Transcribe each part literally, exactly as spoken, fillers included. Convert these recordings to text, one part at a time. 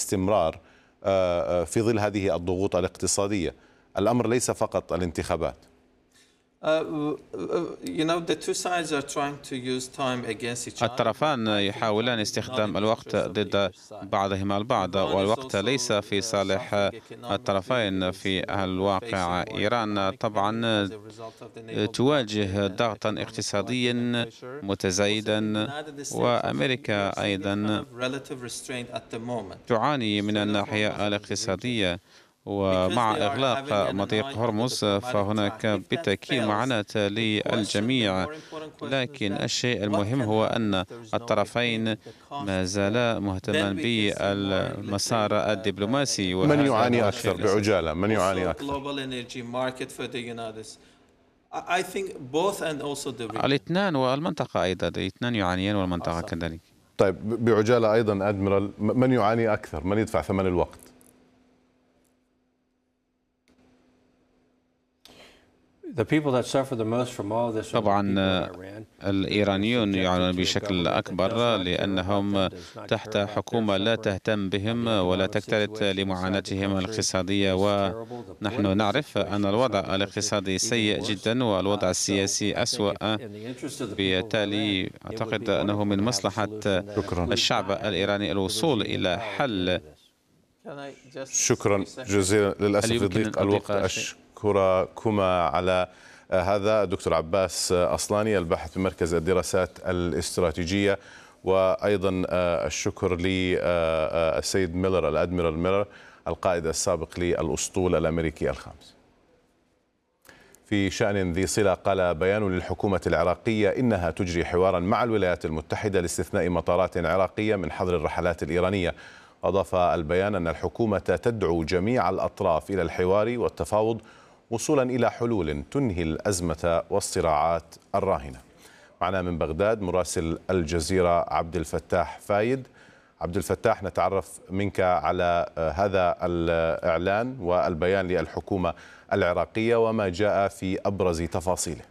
الاستمرار في ظل هذه الضغوط الاقتصادية. الأمر ليس فقط الانتخابات. الطرفان يحاولان استخدام الوقت ضد بعضهما البعض، والوقت ليس في صالح الطرفين. في الواقع إيران طبعا تواجه ضغطا اقتصاديا متزايدا، وأمريكا أيضا تعاني من الناحية الاقتصادية، ومع إغلاق مضيق هرمز فهناك بالتأكيد معاناة للجميع. لكن الشيء المهم هو أن الطرفين ما زالا مهتما بالمسار الدبلوماسي. من يعاني أكثر بعجالة؟ من يعاني أكثر؟ الاثنان والمنطقة أيضا، الاثنان يعانيان والمنطقة كذلك. طيب بعجالة أيضا أدميرال، من يعاني أكثر؟ من يدفع ثمن الوقت؟ طبعا الإيرانيون يعانون بشكل أكبر لأنهم تحت حكومة لا تهتم بهم ولا تكترث لمعاناتهم الاقتصادية، ونحن نعرف أن الوضع الاقتصادي سيء جدا والوضع السياسي أسوأ. بالتالي أعتقد أنه من مصلحة الشعب الإيراني الوصول إلى حل. شكرا جزيلا. للأسف لضيق الوقت أشكركما على هذا دكتور عباس أصلاني الباحث بمركز الدراسات الاستراتيجية، وأيضا الشكر للسيد ميلر الأدميرال ميلر القائد السابق للأسطول الأمريكي الخامس. في شأن ذي صلة، قال بيان للحكومة العراقية إنها تجري حوارا مع الولايات المتحدة لاستثناء مطارات عراقية من حظر الرحلات الإيرانية. أضاف البيان أن الحكومة تدعو جميع الأطراف إلى الحوار والتفاوض وصولا إلى حلول تنهي الأزمة والصراعات الراهنة. معنا من بغداد مراسل الجزيرة عبد الفتاح فايد. عبد الفتاح، نتعرف منك على هذا الإعلان والبيان للحكومة العراقية وما جاء في أبرز تفاصيله.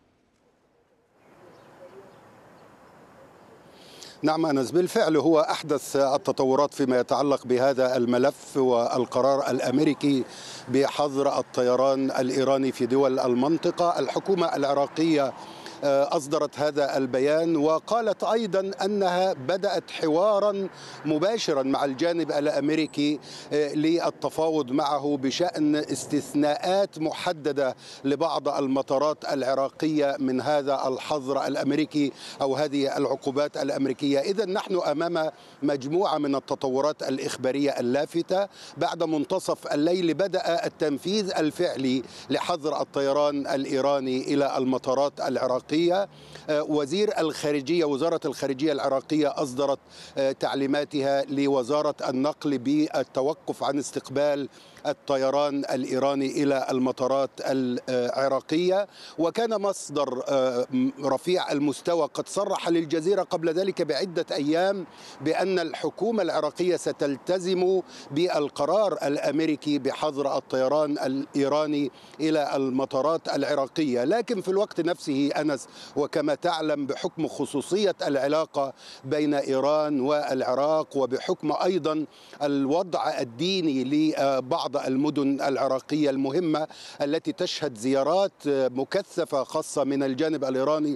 نعم أنس، بالفعل هو أحدث التطورات فيما يتعلق بهذا الملف والقرار الأمريكي بحظر الطيران الإيراني في دول المنطقة. الحكومة العراقية أصدرت هذا البيان وقالت أيضا أنها بدأت حوارا مباشرا مع الجانب الأمريكي للتفاوض معه بشأن استثناءات محددة لبعض المطارات العراقية من هذا الحظر الأمريكي أو هذه العقوبات الأمريكية. إذن نحن أمام مجموعة من التطورات الإخبارية اللافتة. بعد منتصف الليل بدأ التنفيذ الفعلي لحظر الطيران الإيراني إلى المطارات العراقية. وزير الخارجية وزارة الخارجية العراقية أصدرت تعليماتها لوزارة النقل بالتوقف عن استقبال الطيران الإيراني إلى المطارات العراقية. وكان مصدر رفيع المستوى قد صرح للجزيرة قبل ذلك بعدة أيام بأن الحكومة العراقية ستلتزم بالقرار الأمريكي بحظر الطيران الإيراني إلى المطارات العراقية. لكن في الوقت نفسه أنس، وكما تعلم بحكم خصوصية العلاقة بين إيران والعراق وبحكم أيضا الوضع الديني لبعض المدن العراقية المهمة التي تشهد زيارات مكثفة خاصة من الجانب الإيراني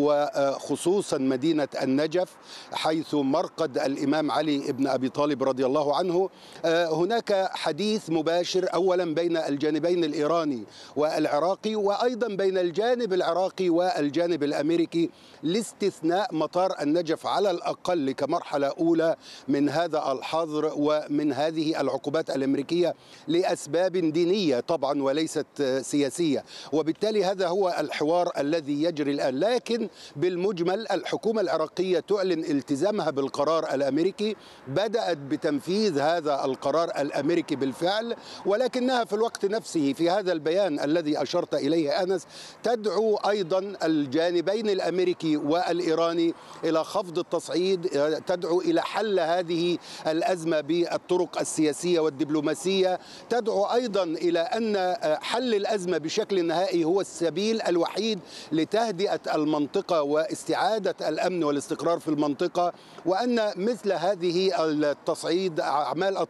وخصوصا مدينة النجف حيث مرقد الإمام علي بن أبي طالب رضي الله عنه، هناك حديث مباشر أولا بين الجانبين الإيراني والعراقي وأيضا بين الجانب العراقي والجانب الأمريكي لاستثناء مطار النجف على الأقل كمرحلة أولى من هذا الحظر ومن هذه العقوبات الأمريكية لأسباب دينية طبعا وليست سياسية. وبالتالي هذا هو الحوار الذي يجري الآن. لكن بالمجمل الحكومة العراقية تعلن التزامها بالقرار الأمريكي، بدأت بتنفيذ هذا القرار الأمريكي بالفعل، ولكنها في الوقت نفسه في هذا البيان الذي أشرت إليه أنس تدعو أيضا الجانبين الأمريكي والإيراني إلى خفض التصعيد، تدعو إلى حل هذه الأزمة بالطرق السياسية والدبلوماسية، تدعو أيضا إلى أن حل الأزمة بشكل نهائي هو السبيل الوحيد لتهدئة المنطقة واستعادة الأمن والاستقرار في المنطقة، وأن مثل هذه التصعيد أعمال